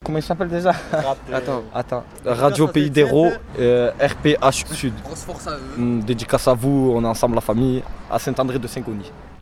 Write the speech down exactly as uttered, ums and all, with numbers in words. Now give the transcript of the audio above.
Comment il s'appelle déjà? Rap, euh, Attends, attends. Radio Pays d'Hérault, euh, R P H Sud. Grosse force à eux. Hum, Dédicace à vous, on est ensemble la famille, à Saint-André de Saint-Gony.